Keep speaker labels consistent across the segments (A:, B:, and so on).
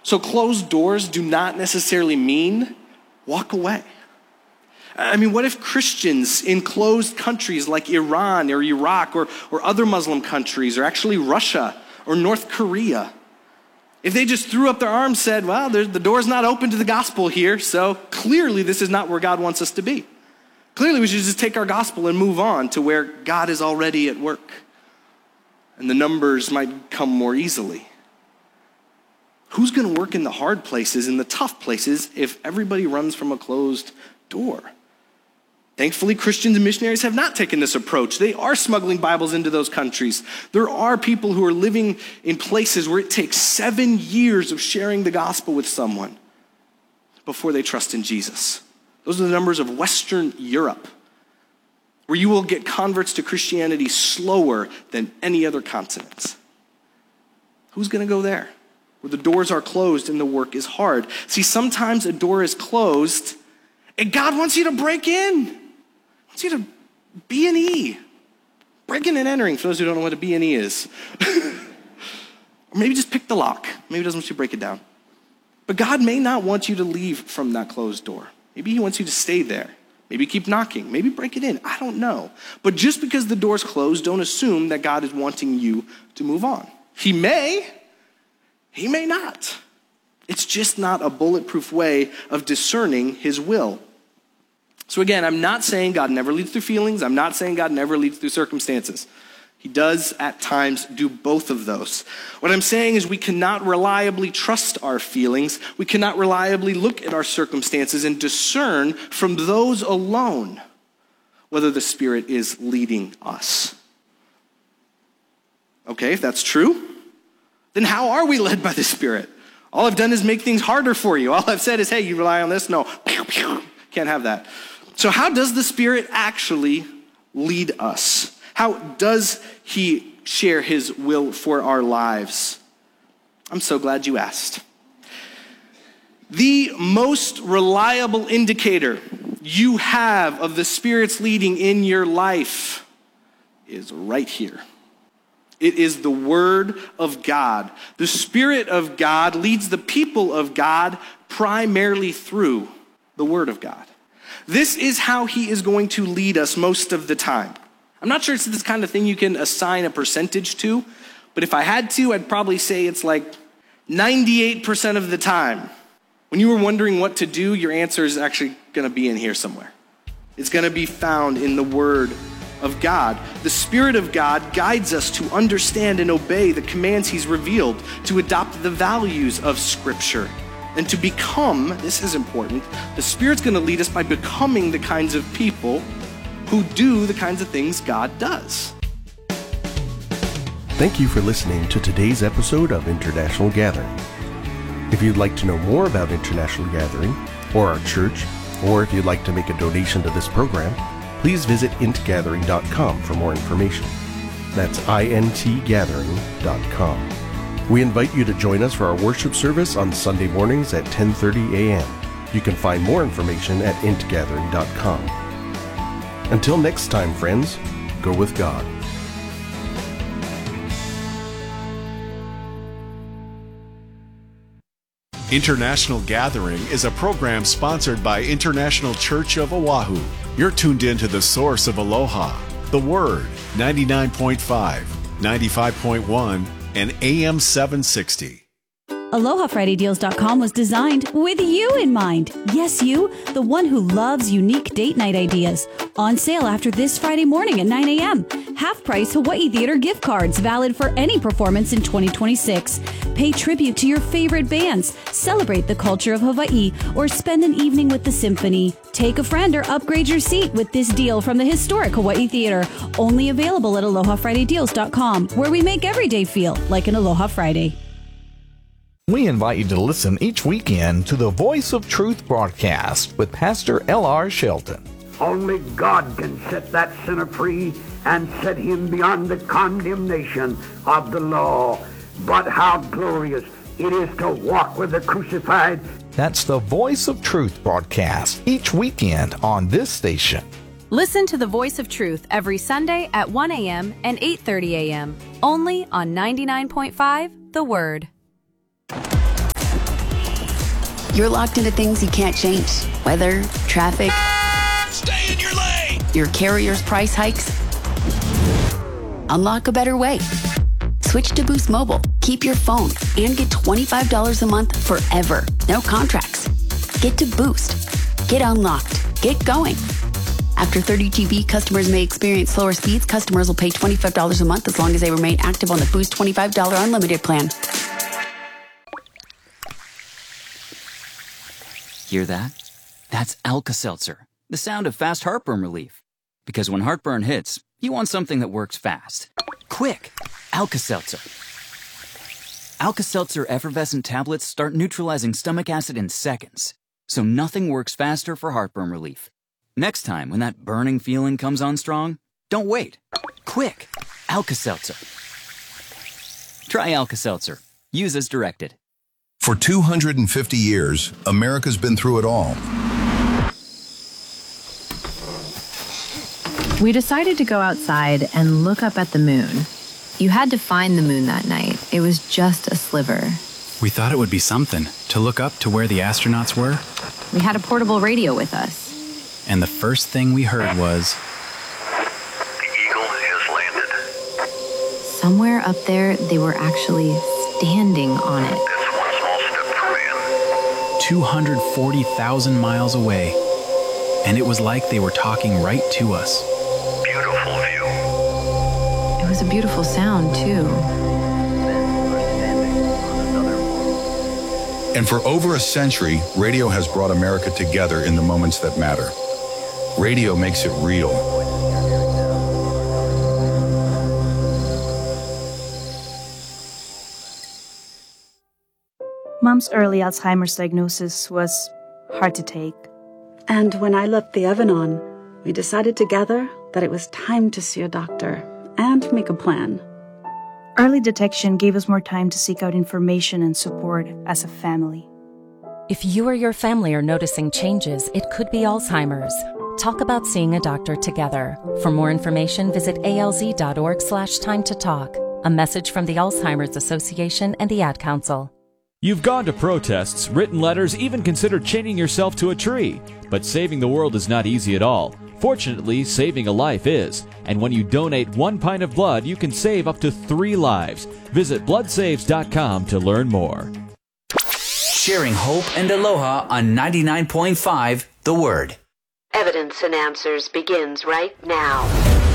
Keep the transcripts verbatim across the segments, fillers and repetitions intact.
A: So closed doors do not necessarily mean walk away. I mean, what if Christians in closed countries like Iran or Iraq or, or other Muslim countries, or actually Russia or North Korea, if they just threw up their arms and said, well, the door's not open to the gospel here, so clearly this is not where God wants us to be. Clearly we should just take our gospel and move on to where God is already at work. And the numbers might come more easily. Who's going to work in the hard places, in the tough places, if everybody runs from a closed door? Thankfully, Christians and missionaries have not taken this approach. They are smuggling Bibles into those countries. There are people who are living in places where it takes seven years of sharing the gospel with someone before they trust in Jesus. Those are the numbers of Western Europe, where you will get converts to Christianity slower than any other continent. Who's going to go there? Where the doors are closed and the work is hard. See, sometimes a door is closed and God wants you to break in. He wants you to B and E. Breaking and entering, for those who don't know what a B and E is. Or maybe just pick the lock. Maybe he doesn't want you to break it down. But God may not want you to leave from that closed door. Maybe he wants you to stay there. Maybe keep knocking. Maybe break it in. I don't know. But just because the door's closed, don't assume that God is wanting you to move on. He may. He may not. It's just not a bulletproof way of discerning his will. So again, I'm not saying God never leads through feelings. I'm not saying God never leads through circumstances. He does at times do both of those. What I'm saying is we cannot reliably trust our feelings. We cannot reliably look at our circumstances and discern from those alone whether the Spirit is leading us. Okay, if that's true, then how are we led by the Spirit? All I've done is make things harder for you. All I've said is, hey, you rely on this? No, can't have that. So how does the Spirit actually lead us? How does he share his will for our lives? I'm so glad you asked. The most reliable indicator you have of the Spirit's leading in your life is right here. It is the Word of God. The Spirit of God leads the people of God primarily through the Word of God. This is how he is going to lead us most of the time. I'm not sure it's this kind of thing you can assign a percentage to, but if I had to, I'd probably say it's like ninety-eight percent of the time. When you were wondering what to do, your answer is actually going to be in here somewhere. It's going to be found in the Word of God. The Spirit of God guides us to understand and obey the commands he's revealed, to adopt the values of Scripture, and to become, this is important, the Spirit's going to lead us by becoming the kinds of people who do the kinds of things God does.
B: Thank you for listening to today's episode of International Gathering. If you'd like to know more about International Gathering or our church, or if you'd like to make a donation to this program, please visit int gathering dot com for more information. That's int gathering dot com. We invite you to join us for our worship service on Sunday mornings at ten thirty a.m. You can find more information at int gathering dot com. Until next time, friends, go with God.
C: International Gathering is a program sponsored by International Church of Oahu. You're tuned in to the source of Aloha, the Word, ninety-nine point five, ninety-five point one, and A M seven sixty.
D: Aloha Friday Deals dot com was designed with you in mind. Yes, you, the one who loves unique date night ideas. On sale after this Friday morning at nine a.m. Half-price Hawaii Theater gift cards valid for any performance in twenty twenty-six. Pay tribute to your favorite bands, celebrate the culture of Hawaii, or spend an evening with the symphony. Take a friend or upgrade your seat with this deal from the historic Hawaii Theater. Only available at Aloha Friday Deals dot com, where we make every day feel like an Aloha Friday.
E: We invite you to listen each weekend to the Voice of Truth broadcast with Pastor L R Shelton.
F: Only God can set that sinner free and set him beyond the condemnation of the law. But how glorious it is to walk with the crucified.
E: That's the Voice of Truth broadcast each weekend on this station.
G: Listen to the Voice of Truth every Sunday at one a.m. and eight thirty a.m. only on ninety-nine point five The Word.
H: You're locked into things you can't change. Weather, traffic.
I: Stay in your lane!
H: Your carrier's price hikes. Unlock a better way. Switch to Boost Mobile. Keep your phone and get twenty-five dollars a month forever. No contracts. Get to Boost. Get unlocked. Get going. After thirty G B, customers may experience slower speeds. Customers will pay twenty-five dollars a month as long as they remain active on the Boost twenty-five dollars unlimited plan.
J: Hear that? That's Alka-Seltzer, the sound of fast heartburn relief. Because when heartburn hits, you want something that works fast. Quick! Alka-Seltzer. Alka-Seltzer effervescent tablets start neutralizing stomach acid in seconds, so nothing works faster for heartburn relief. Next time when that burning feeling comes on strong, don't wait. Quick! Alka-Seltzer. Try Alka-Seltzer. Use as directed.
K: For two hundred fifty years, America's been through it all.
L: We decided to go outside and look up at the moon. You had to find the moon that night. It was just a sliver.
M: We thought it would be something to look up to where the astronauts were.
L: We had a portable radio with us.
M: And the first thing we heard was...
N: The Eagle has landed.
L: Somewhere up there, they were actually standing on it.
M: two hundred forty thousand miles away, and it was like they were talking right to us.
N: Beautiful view.
L: It was a beautiful sound, too.
K: And for over a century, radio has brought America together in the moments that matter. Radio makes it real.
O: Mom's early Alzheimer's diagnosis was hard to take.
P: And when I left the Evan-On, we decided together that it was time to see a doctor and make a plan.
O: Early detection gave us more time to seek out information and support as a family.
Q: If you or your family are noticing changes, it could be Alzheimer's. Talk about seeing a doctor together. For more information, visit alz.org slash time to talk. A message from the Alzheimer's Association and the Ad Council.
R: You've gone to protests, written letters, even considered chaining yourself to a tree. But saving the world is not easy at all. Fortunately, saving a life is. And when you donate one pint of blood, you can save up to three lives. Visit blood saves dot com to learn more.
S: Sharing hope and aloha on ninety-nine point five The Word.
T: Evidence and Answers begins right now.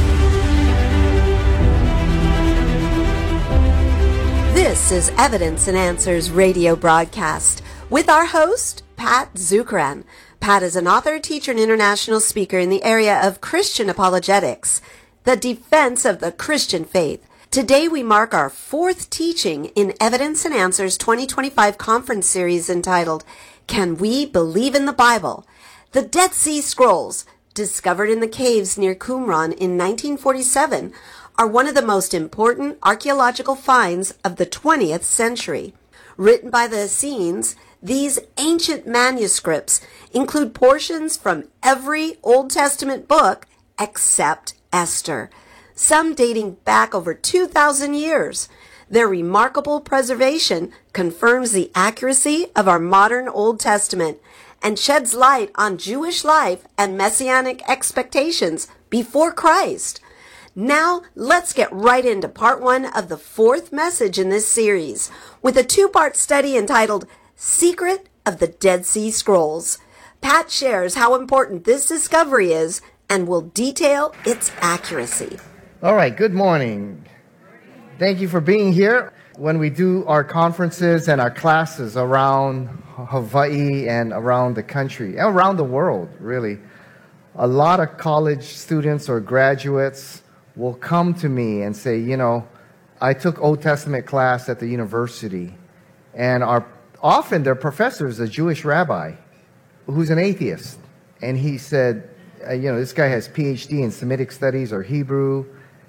T: This is Evidence and Answers radio broadcast with our host, Pat Zukeran. Pat is an author, teacher, and international speaker in the area of Christian apologetics, the defense of the Christian faith. Today we mark our fourth teaching in Evidence and Answers twenty twenty-five conference series entitled, Can We Believe in the Bible? The Dead Sea Scrolls, discovered in the caves near Qumran in nineteen forty-seven, are one of the most important archaeological finds of the twentieth century. Written by the Essenes, these ancient manuscripts include portions from every Old Testament book except Esther, some dating back over two thousand years. Their remarkable preservation confirms the accuracy of our modern Old Testament and sheds light on Jewish life and messianic expectations before Christ. Now, let's get right into part one of the fourth message in this series with a two-part study entitled Secret of the Dead Sea Scrolls. Pat shares how important this discovery is and will detail its accuracy.
U: All right, good morning. Thank you for being here. When we do our conferences and our classes around Hawaii and around the country, around the world, really, a lot of college students or graduates will come to me and say, you know, I took Old Testament class at the university, and our, often their professor is a Jewish rabbi who's an atheist. And he said, uh, you know, this guy has P H D in Semitic studies or Hebrew,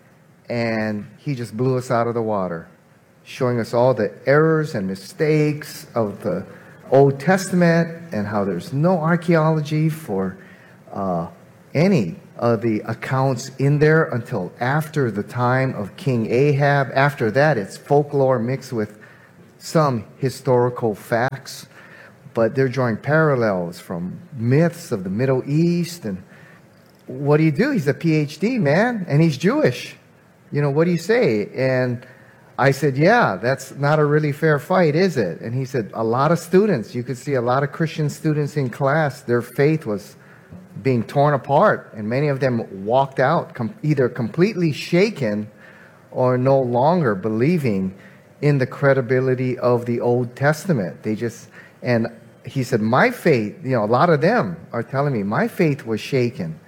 U: and he just blew us out of the water, showing us all the errors and mistakes of the Old Testament and how there's no archaeology for uh, any of the accounts in there until after the time of King Ahab. After that, it's folklore mixed with some historical facts. but they're drawing parallels from myths of the Middle East. And what do you do? He's a P H D, man, and he's Jewish. You know, what do you say? And I said, yeah, that's not a really fair fight, is it? And he said, a lot of students, you could see a lot of Christian students in class, their faith was being torn apart, and many of them walked out com- either completely shaken or no longer believing in the credibility of the Old Testament. They just, and he said, my faith, you know, a lot of them are telling me, my faith was shaken.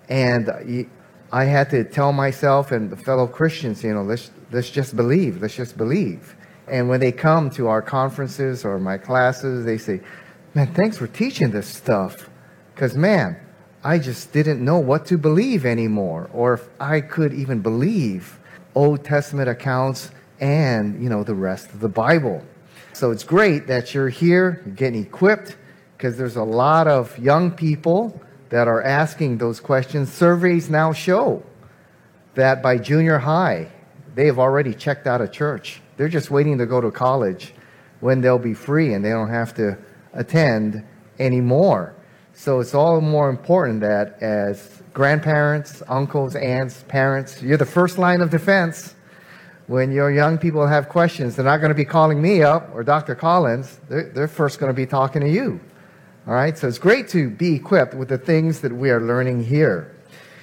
U: And I had to tell myself and the fellow Christians, you know, let's, let's just believe, let's just believe. And when they come to our conferences or my classes, they say, man, thanks for teaching this stuff. Because, man, I just didn't know what to believe anymore, or if I could even believe Old Testament accounts and, you know, the rest of the Bible. So it's great that you're here, you're getting equipped, because there's a lot of young people that are asking those questions. Surveys now show that by junior high, they have already checked out of church. They're just waiting to go to college when they'll be free and they don't have to attend anymore. So it's all more important that as grandparents, uncles, aunts, parents, you're the first line of defense. When your young people have questions, they're not going to be calling me up or Doctor Collins. They're, they're first going to be talking to you. All right, so it's great to be equipped with the things that we are learning here.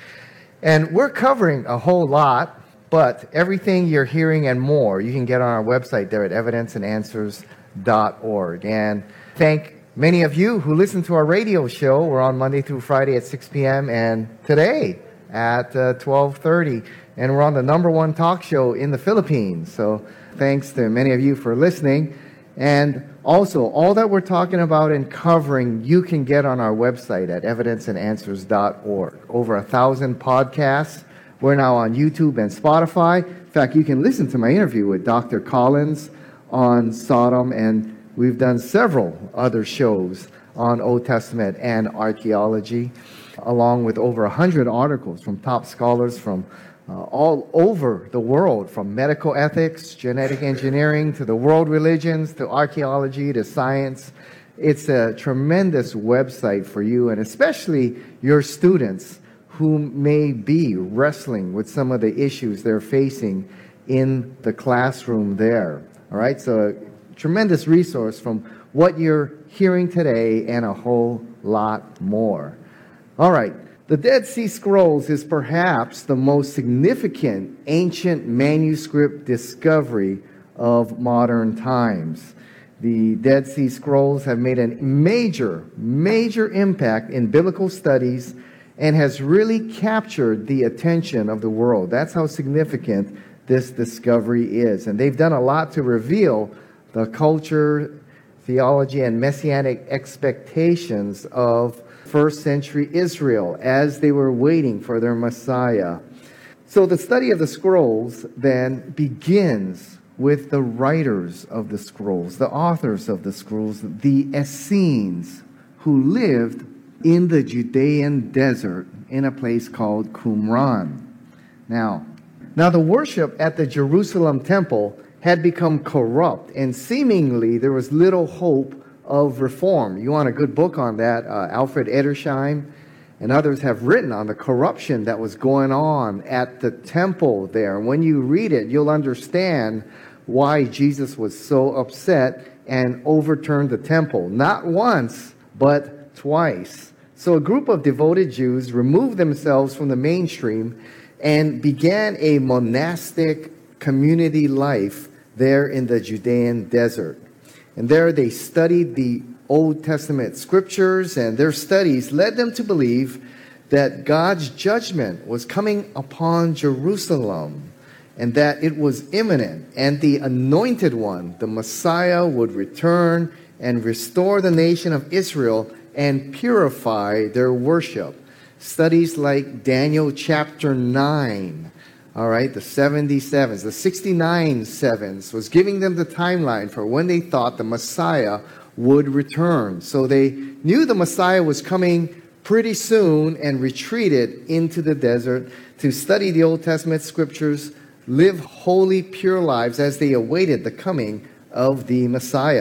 U: And we're covering a whole lot, but everything you're hearing and more, you can get on our website there at evidence and answers dot org. And thank many of you who listen to our radio show. We're on Monday through Friday at six p.m. and today at uh, twelve thirty. And we're on the number one talk show in the Philippines. So thanks to many of you for listening. And also, all that we're talking about and covering, you can get on our website at evidence and answers dot org. Over a thousand podcasts. We're now on YouTube and Spotify. In fact, you can listen to my interview with Doctor Collins on Sodom, and we've done several other shows on Old Testament and archaeology, along with over one hundred articles from top scholars from uh, all over the world, from medical ethics, genetic engineering, to the world religions, to archaeology, to science. It's a tremendous website for you, and especially your students who may be wrestling with some of the issues they're facing in the classroom there. All right, so a tremendous resource from what you're hearing today and a whole lot more. All right, the Dead Sea Scrolls is perhaps the most significant ancient manuscript discovery of modern times. The Dead Sea Scrolls have made a major, major impact in biblical studies and has really captured the attention of the world. That's how significant this discovery is. And they've done a lot to reveal the culture, theology, and messianic expectations of first century Israel as they were waiting for their Messiah. So the study of the scrolls then begins with the writers of the scrolls, the authors of the scrolls, the Essenes, who lived in the Judean desert in a place called Qumran. Now, now the worship at the Jerusalem temple had become corrupt, and seemingly there was little hope of reform. You want a good book on that? Uh, Alfred Edersheim and others have written on the corruption that was going on at the temple there. And when you read it, you'll understand why Jesus was so upset and overturned the temple. Not once, but twice. So a group of devoted Jews removed themselves from the mainstream and began a monastic community life there in the Judean desert. And there they studied the Old Testament scriptures, and their studies led them to believe that God's judgment was coming upon Jerusalem and that it was imminent, and the anointed one, the Messiah, would return and restore the nation of Israel and purify their worship. Studies like Daniel chapter nine, all right, the seventy sevens, the sixty-nine sevens, was giving them the timeline for when they thought the Messiah would return. So they knew the Messiah was coming pretty soon and retreated into the desert to study the Old Testament scriptures, live holy, pure lives as they awaited the coming of the Messiah.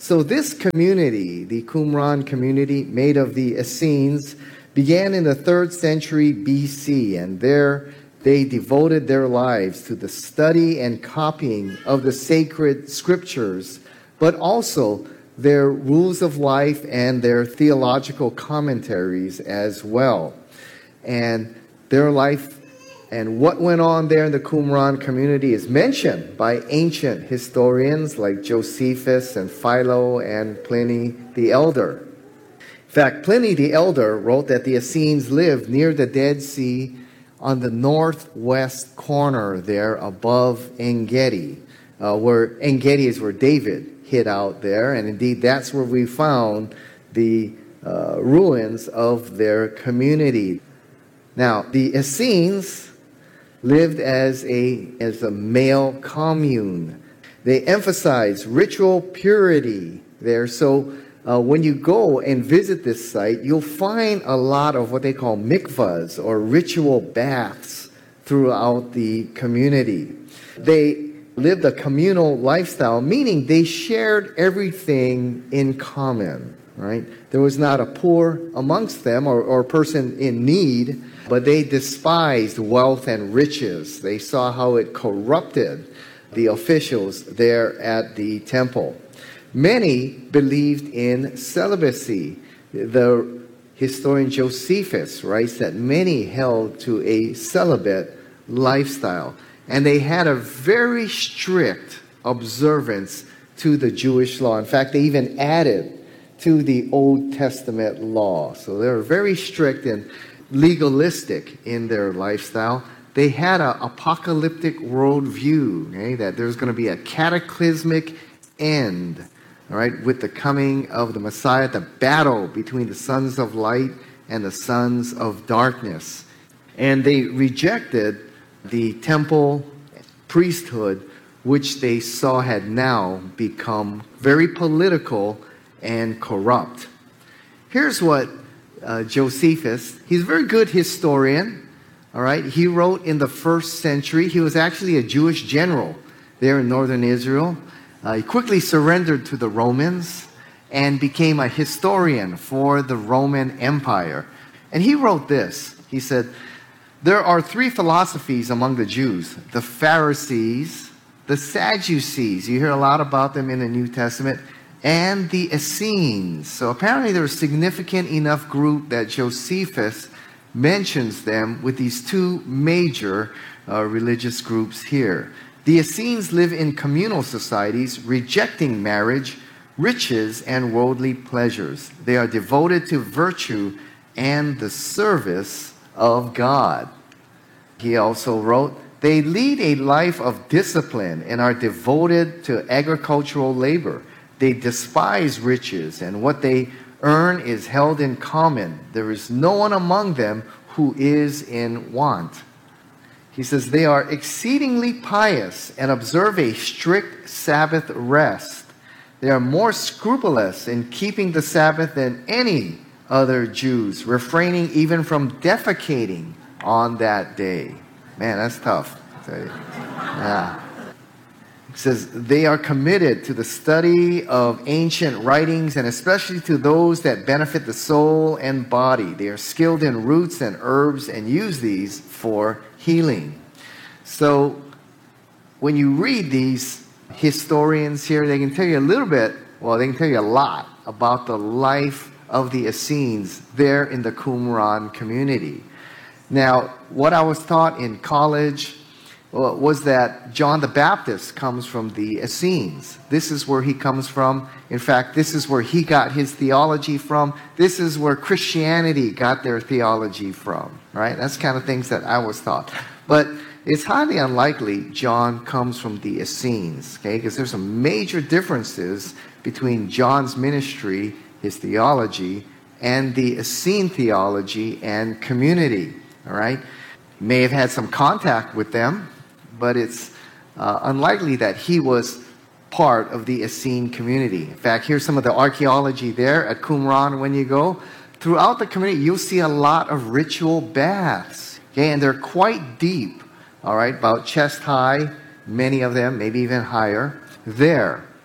U: So this community, the Qumran community made of the Essenes, began in the third century B C, and there they devoted their lives to the study and copying of the sacred scriptures, but also their rules of life and their theological commentaries as well. And their life and what went on there in the Qumran community is mentioned by ancient historians like Josephus and Philo and Pliny the Elder. In fact, Pliny the Elder wrote that the Essenes lived near the Dead Sea on the northwest corner there above En-Gedi, uh, where En-Gedi is where David hid out there, and indeed that's where we found the uh, ruins of their community. Now, the Essenes lived as a, as a male commune. They emphasized ritual purity there, so uh, when you go and visit this site, you'll find a lot of what they call mikvahs, or ritual baths, throughout the community. They lived a communal lifestyle, meaning they shared everything in common, right? There was not a poor amongst them or, or a person in need, but they despised wealth and riches. They saw how it corrupted the officials there at the temple. Many believed in celibacy. The historian Josephus writes that many held to a celibate lifestyle, and they had a very strict observance to the Jewish law. In fact, they even added to the Old Testament law. So they were very strict and legalistic in their lifestyle. They had an apocalyptic worldview, okay, that there's going to be a cataclysmic end, all right, with the coming of the Messiah, the battle between the sons of light and the sons of darkness. And they rejected the temple priesthood, which they saw had now become very political and corrupt. Here's what uh, Josephus, he's a very good historian, all right? He wrote in the first century. He was actually a Jewish general there in northern Israel. Uh, he quickly surrendered to the Romans and became a historian for the Roman Empire. And he wrote this. He said, "There are three philosophies among the Jews: the Pharisees, the Sadducees," you hear a lot about them in the New Testament, "and the Essenes." So apparently there's a significant enough group that Josephus mentions them with these two major uh, religious groups here. The Essenes live in communal societies, rejecting marriage, riches, and worldly pleasures. They are devoted to virtue and the service of God. He also wrote, "They lead a life of discipline and are devoted to agricultural labor. They despise riches, and what they earn is held in common. There is no one among them who is in want." He says, "They are exceedingly pious and observe a strict Sabbath rest. They are more scrupulous in keeping the Sabbath than any other Jews, refraining even from defecating on that day." Man, that's tough. I tell you. Yeah. It says, "They are committed to the study of ancient writings, and especially to those that benefit the soul and body. They are skilled in roots and herbs and use these for healing." So when you read these historians here, they can tell you a little bit, well, they can tell you a lot about the life of the Essenes there in the Qumran community. Now, what I was taught in college was that John the Baptist comes from the Essenes. This is where he comes from. In fact, this is where he got his theology from. This is where Christianity got their theology from, right? That's the kind of things that I was taught. But it's highly unlikely John comes from the Essenes, okay? Because there's some major differences between John's ministry, his theology, and the Essene theology and community, all right? He may have had some contact with them, but it's uh, unlikely that he was part of the Essene community. In fact, here's some of the archaeology there at Qumran when you go. Throughout the community, you'll see a lot of ritual baths, okay? And they're quite deep, all right, about chest high, many of them, maybe even higher, there.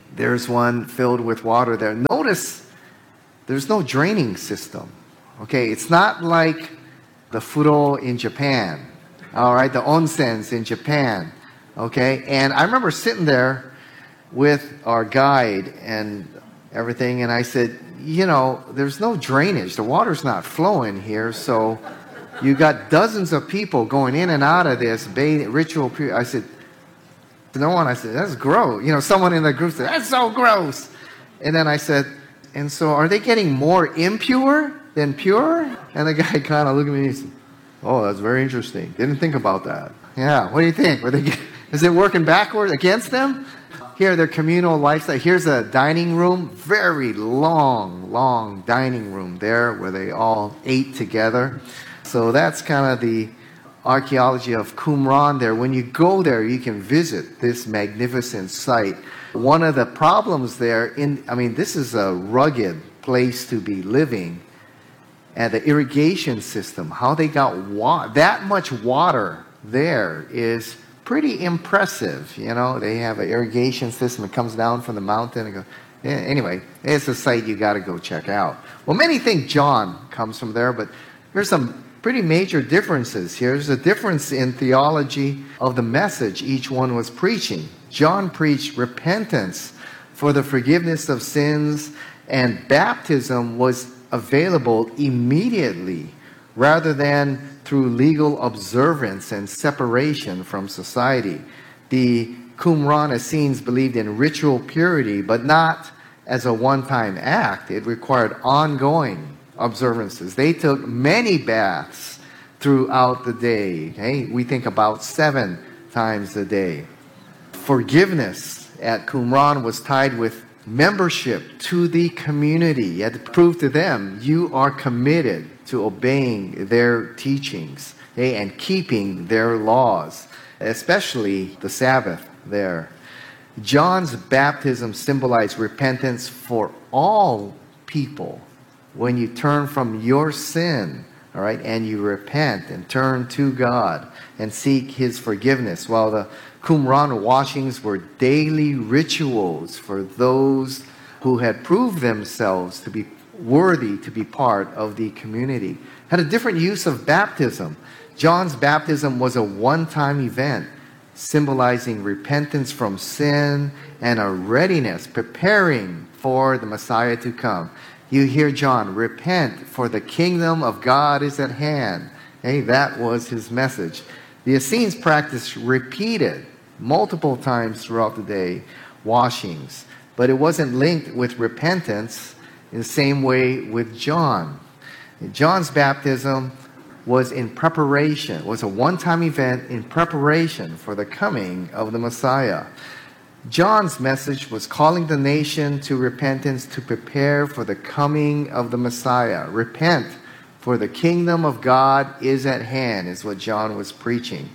U: There's one filled with water there. Notice there's no draining system. Okay, it's not like the furo in Japan. All right, the onsens in Japan. Okay, and I remember sitting there with our guide and everything, and I said, you know, there's no drainage. The water's not flowing here, so you got dozens of people going in and out of this bathing, ritual period. I said, to no one, I said, that's gross. You know, someone in the group said, that's so gross. And then I said, and so are they getting more impure than pure? And the guy kind of looked at me and he said, oh, that's very interesting. Didn't think about that. Yeah, what do you think? Were they, is it working backward against them? Here, their communal lifestyle. Here's a dining room, very long, long dining room there where they all ate together. So that's kind of the archaeology of Qumran there. When you go there, you can visit this magnificent site. One of the problems there, in I mean, this is a rugged place to be living. And the irrigation system, how they got wa- that much water there is pretty impressive. You know, they have an irrigation system that comes down from the mountain and goes. Yeah, anyway, it's a site you got to go check out. Well, many think John comes from there, but there's some pretty major differences here. There's a difference in theology of the message each one was preaching. John preached repentance for the forgiveness of sins, and baptism was available immediately rather than through legal observance and separation from society. The Qumran Essenes believed in ritual purity, but not as a one-time act. It required ongoing observances. They took many baths throughout the day. Okay? We think about seven times a day. Forgiveness at Qumran was tied with membership to the community. You had to prove to them you are committed to obeying their teachings, okay, and keeping their laws, especially the Sabbath there. John's baptism symbolized repentance for all people. When you turn from your sin, all right, and you repent and turn to God and seek His forgiveness, while the Qumran washings were daily rituals for those who had proved themselves to be worthy to be part of the community. Had a different use of baptism. John's baptism was a one-time event, symbolizing repentance from sin and a readiness, preparing for the Messiah to come. You hear John, repent, for the kingdom of God is at hand. Hey, that was his message. The Essenes practiced repeated, multiple times throughout the day, washings. But it wasn't linked with repentance in the same way with John. John's baptism was in preparation, was a one-time event in preparation for the coming of the Messiah. John's message was calling the nation to repentance to prepare for the coming of the Messiah. Repent, for the kingdom of God is at hand, is what John was preaching.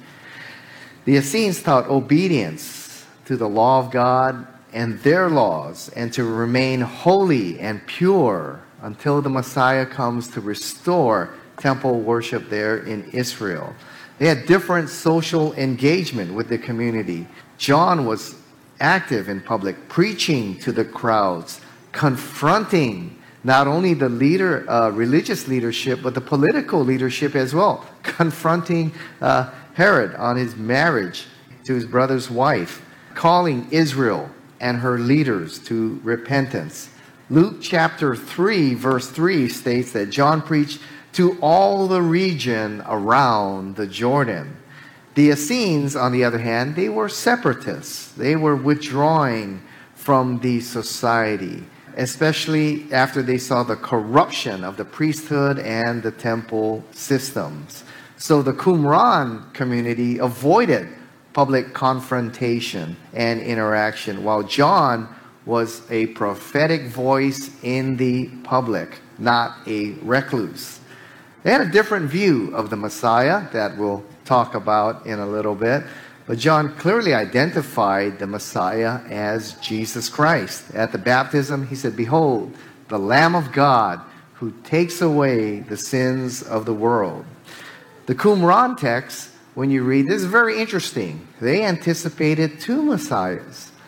U: The Essenes taught obedience to the law of God and their laws, and to remain holy and pure until the Messiah comes to restore temple worship there in Israel. They had different social engagement with the community. John was active in public, preaching to the crowds, confronting not only the leader, uh, religious leadership, but the political leadership as well, confronting uh, Herod on his marriage to his brother's wife, calling Israel and her leaders to repentance. Luke chapter three, verse three states that John preached to all the region around the Jordan. The Essenes, on the other hand, they were separatists. They were withdrawing from the society, especially after they saw the corruption of the priesthood and the temple systems. So the Qumran community avoided public confrontation and interaction, while John was a prophetic voice in the public, not a recluse. They had a different view of the Messiah that we'll talk about in a little bit, but John clearly identified the Messiah as Jesus Christ. At the baptism, he said, "Behold, the Lamb of God who takes away the sins of the world." The Qumran text, when you read this, is very interesting. They anticipated two Messiahs.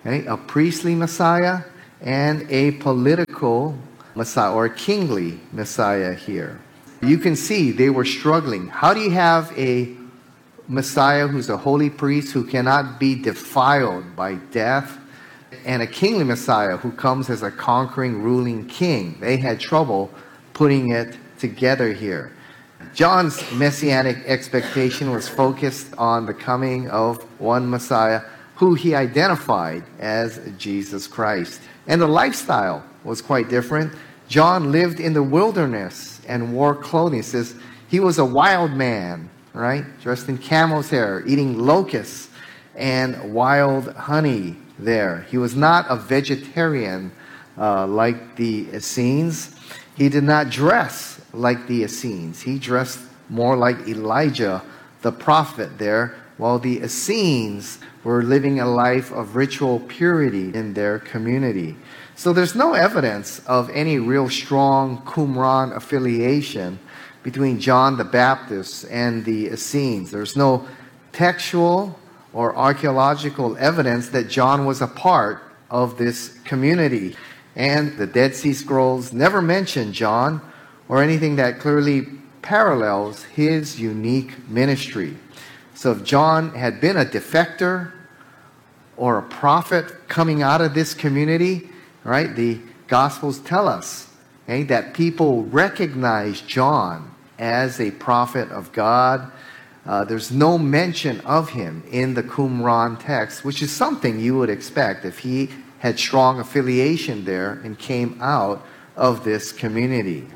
U: okay? A priestly Messiah and a political Messiah, or a kingly Messiah here. You can see they were struggling. How do you have a Messiah who's a holy priest who cannot be defiled by death, and a kingly Messiah who comes as a conquering, ruling king? They had trouble putting it together here. John's messianic expectation was focused on the coming of one Messiah who he identified as Jesus Christ. And the lifestyle was quite different. John lived in the wilderness and wore clothing. It says he was a wild man, right? Dressed in camel's hair, eating locusts and wild honey there. He was not a vegetarian uh, like the Essenes. He did not dress like the Essenes. He dressed more like Elijah, the prophet there, while the Essenes were living a life of ritual purity in their community. So there's no evidence of any real strong Qumran affiliation between John the Baptist and the Essenes. There's no textual or archaeological evidence that John was a part of this community. And the Dead Sea Scrolls never mention John or anything that clearly parallels his unique ministry. So if John had been a defector or a prophet coming out of this community, right, the Gospels tell us, okay, that people recognize John as a prophet of God. Uh, there's no mention of him in the Qumran text, which is something you would expect if he had strong affiliation there and came out of this community.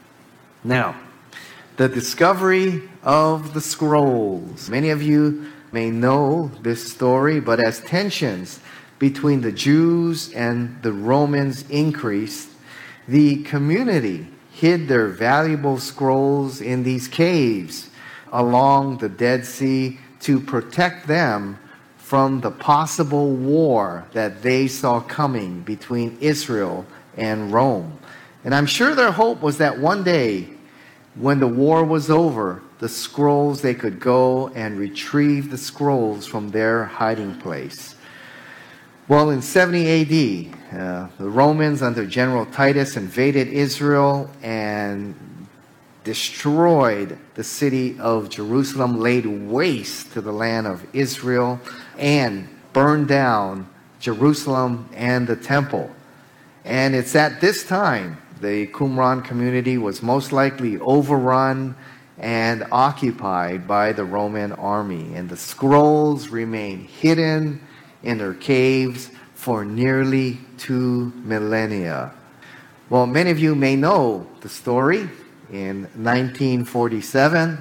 U: Now, the discovery of the scrolls. Many of you may know this story, but as tensions between the Jews and the Romans increased, the community hid their valuable scrolls in these caves along the Dead Sea to protect them from the possible war that they saw coming between Israel and Rome. And I'm sure their hope was that one day, when the war was over, the scrolls, they could go and retrieve the scrolls from their hiding place. Well, in seventy A D, uh, the Romans under General Titus invaded Israel and destroyed the city of Jerusalem, laid waste to the land of Israel, and burned down Jerusalem and the temple. And it's at this time the Qumran community was most likely overrun and occupied by the Roman army. And the scrolls remained hidden in their caves for nearly two millennia. Well, many of you may know the story. In nineteen forty-seven,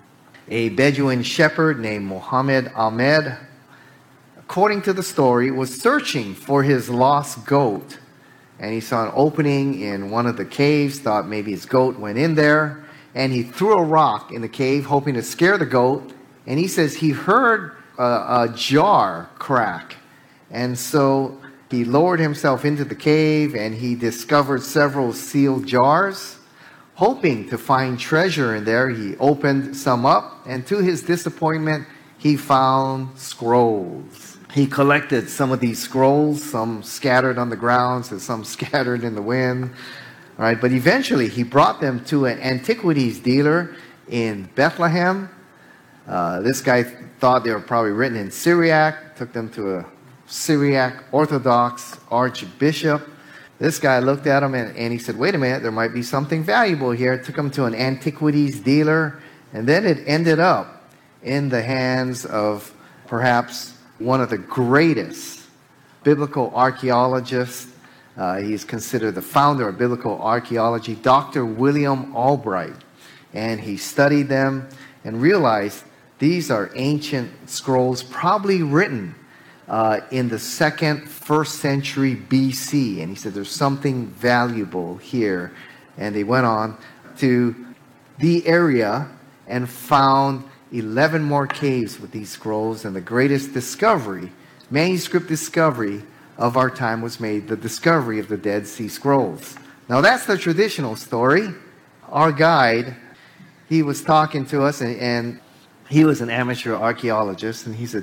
U: a Bedouin shepherd named Mohammed Ahmed, according to the story, was searching for his lost goat. And he saw an opening in one of the caves, thought maybe his goat went in there, and he threw a rock in the cave, hoping to scare the goat. And he says he heard a, a jar crack. And so he lowered himself into the cave, and he discovered several sealed jars. Hoping to find treasure in there, he opened some up, and to his disappointment, he found scrolls. He collected some of these scrolls, some scattered on the ground, and some scattered in the wind. All right, but eventually he brought them to an antiquities dealer in Bethlehem. Uh, this guy thought they were probably written in Syriac, took them to a Syriac Orthodox archbishop. This guy looked at him and, and he said, wait a minute, there might be something valuable here. Took him to an antiquities dealer, and then it ended up in the hands of perhaps one of the greatest biblical archaeologists. Uh, he's considered the founder of biblical archaeology, Doctor William Albright. And he studied them and realized these are ancient scrolls, probably written Uh, in the second, first century B C. And he said, there's something valuable here. And they went on to the area and found eleven more caves with these scrolls. And the greatest discovery, manuscript discovery of our time was made, the discovery of the Dead Sea Scrolls. Now that's the traditional story. Our guide, he was talking to us, and, and he was an amateur archaeologist, and he said,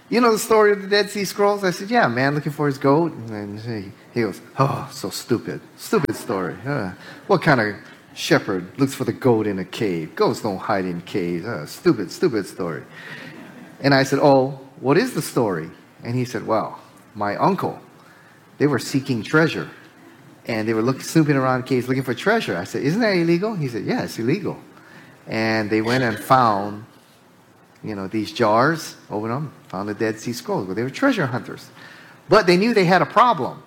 U: you know the story of the Dead Sea Scrolls? I said, yeah, man looking for his goat. And he, he goes, oh, so stupid. Stupid story. Uh, what kind of shepherd looks for the goat in a cave? Goats don't hide in caves. Uh, stupid, stupid story. And I said, oh, what is the story? And he said, well, my uncle, they were seeking treasure. And they were looking, snooping around caves looking for treasure. I said, isn't that illegal? He said, yeah, it's illegal. And they went and found, you know, these jars, opened them, found the Dead Sea Scrolls. But they were treasure hunters. But they knew they had a problem.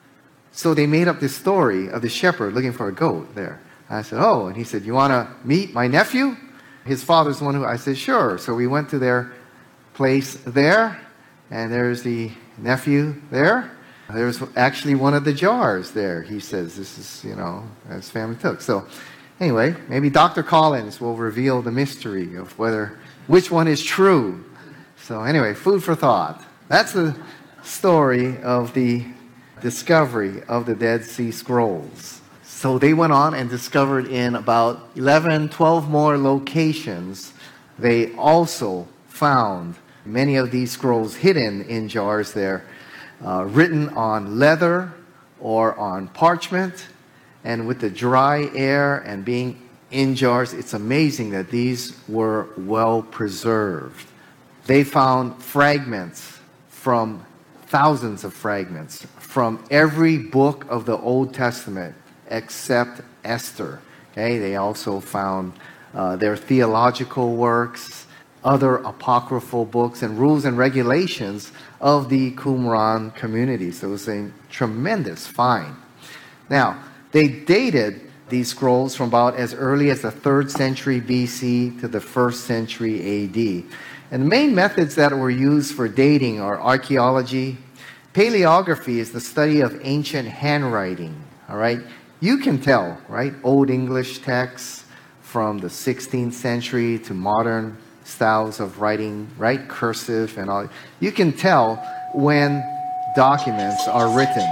U: So they made up this story of the shepherd looking for a goat there. I said, oh, and he said, you want to meet my nephew? His father's the one who, I said, sure. So we went to their place there, and there's the nephew there. There's actually one of the jars there. He says, this is, you know, his family took. So anyway, maybe Doctor Collins will reveal the mystery of whether, which one is true. So anyway, food for thought. That's the story of the discovery of the Dead Sea Scrolls. So they went on and discovered in about eleven, twelve more locations, they also found many of these scrolls hidden in jars there, uh, written on leather or on parchment, and with the dry air and being in jars, it's amazing that these were well preserved. They found fragments from thousands of fragments from every book of the Old Testament except Esther. Okay, they also found uh, their theological works, other apocryphal books, and rules and regulations of the Qumran community. So it was a tremendous find. Now, they dated these scrolls from about as early as the third century B C to the first century A D. And the main methods that were used for dating are archaeology. Paleography is the study of ancient handwriting, all right? You can tell, right, Old English texts from the sixteenth century to modern styles of writing, right, cursive and all. You can tell when documents are written.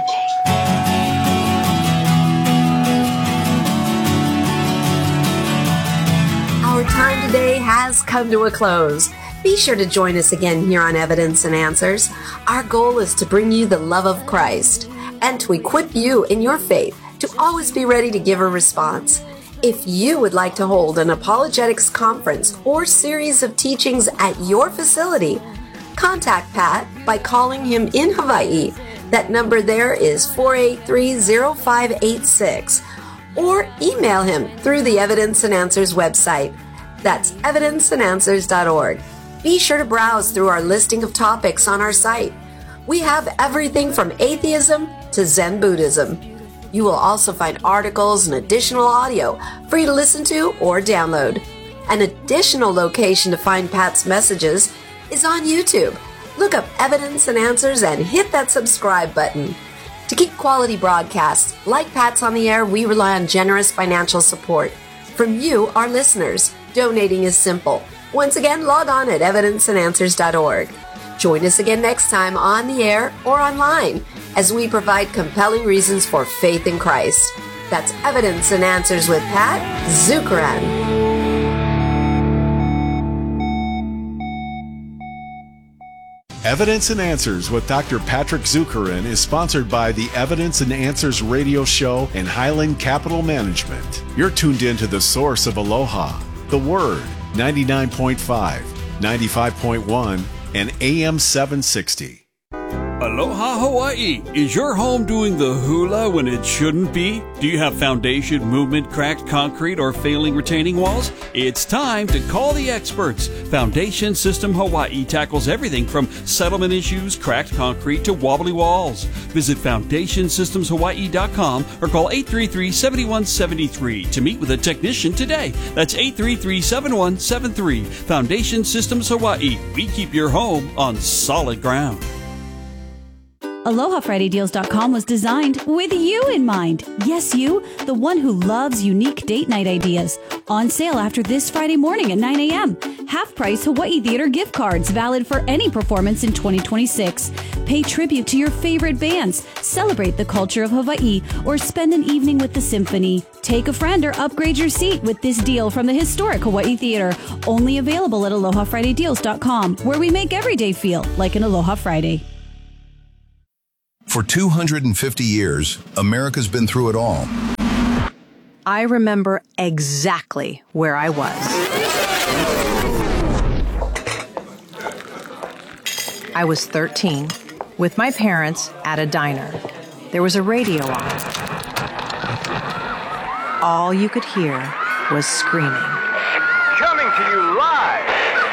T: Our time today has come to a close. Be sure to join us again here on Evidence and Answers. Our goal is to bring you the love of Christ and to equip you in your faith to always be ready to give a response. If you would like to hold an apologetics conference or series of teachings at your facility, contact Pat by calling him in Hawaii. That number there is four eight three, zero five eight six. Or email him through the Evidence and Answers website. That's evidence and answers dot org. Be sure to browse through our listing of topics on our site. We have everything from atheism to Zen Buddhism. You will also find articles and additional audio for you to listen to or download. An additional location to find Pat's messages is on YouTube. Look up Evidence and Answers and hit that subscribe button. To keep quality broadcasts like Pat's on the air, we rely on generous financial support from you, our listeners. Donating is simple. Once again, log on at evidence and answers dot org. Join us again next time on the air or online as we provide compelling reasons for faith in Christ. That's Evidence and Answers with Pat Zukeran.
C: Evidence and Answers with Doctor Patrick Zukeran is sponsored by the Evidence and Answers radio show and Highland Capital Management. You're tuned in to the source of Aloha, the Word, ninety-nine point five, ninety-five point one, and A M seven sixty.
A: Aloha Hawaii! Is your home doing the hula when it shouldn't be? Do you have foundation, movement, cracked concrete, or failing retaining walls? It's time to call the experts. Foundation System Hawaii tackles everything from settlement issues, cracked concrete, to wobbly walls. Visit foundation systems hawaii dot com or call eight three three, seven one seven three to meet with a technician today. That's eight three three, seven one seven three. Foundation Systems Hawaii. We keep your home on solid ground.
D: Aloha Friday Deals dot com was designed with you in mind. Yes, you, the one who loves unique date night ideas. On sale after this Friday morning at nine a.m. Half-price Hawaii Theater gift cards valid for any performance in twenty twenty-six. Pay tribute to your favorite bands, celebrate the culture of Hawaii, or spend an evening with the symphony. Take a friend or upgrade your seat with this deal from the historic Hawaii Theater. Only available at Aloha Friday Deals dot com, where we make every day feel like an Aloha Friday.
K: For two hundred fifty years, America's been through it all.
B: I remember exactly where I was. I was thirteen, with my parents at a diner. There was a radio on. All you could hear was screaming.
N: Coming to you live,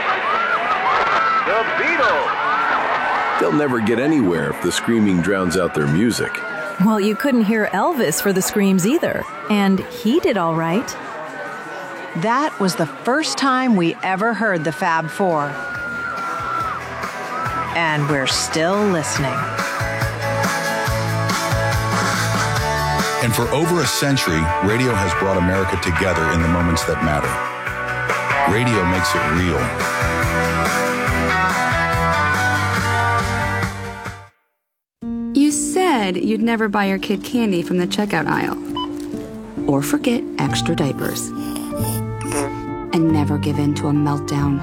N: the Beatles.
V: They'll never get anywhere if the screaming drowns out their music.
B: Well, you couldn't hear Elvis for the screams either, and he did all right. That was the first time we ever heard the Fab Four. And we're still listening.
K: And for over a century, radio has brought America together in the moments that matter. Radio makes it real.
W: You said you'd never buy your kid candy from the checkout aisle. Or forget extra diapers. And never give in to a meltdown.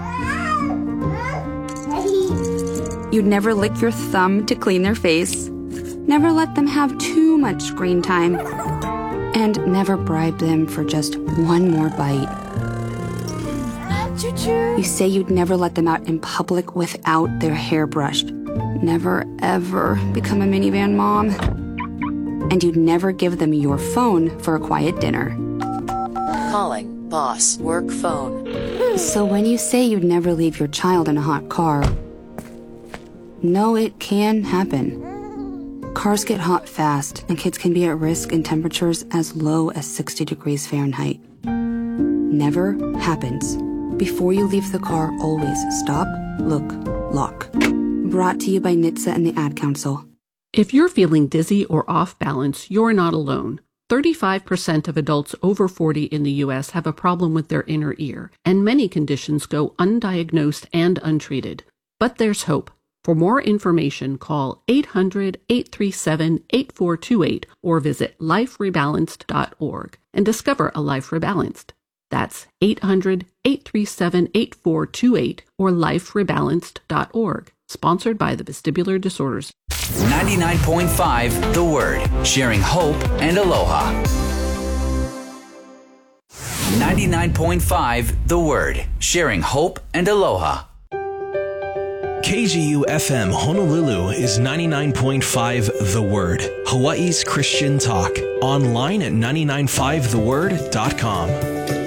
W: You'd never lick your thumb to clean their face. Never let them have too much screen time. And never bribe them for just one more bite. You say you'd never let them out in public without their hair brushed. Never, ever become a minivan mom. And you'd never give them your phone for a quiet dinner.
X: Calling boss work phone.
W: So when you say you'd never leave your child in a hot car, no, it can happen. Cars get hot fast, and kids can be at risk in temperatures as low as sixty degrees Fahrenheit. Never happens. Before you leave the car, always stop, look, lock. Brought to you by N H T S A and the Ad Council.
Y: If you're feeling dizzy or off balance, you're not alone. thirty-five percent of adults over forty in the U S have a problem with their inner ear, and many conditions go undiagnosed and untreated. But there's hope. For more information, call eight hundred, eight three seven, eight four two eight or visit life rebalanced dot org and discover a life rebalanced. That's eight hundred, eight three seven, eight four two eight or life rebalanced dot org. Sponsored by the Vestibular Disorders.
S: ninety-nine point five The Word, sharing hope and aloha. ninety-nine point five The Word, sharing hope and aloha.
Z: K G U F M Honolulu is ninety-nine point five The Word, Hawaii's Christian talk. Online at nine nine five the word dot com.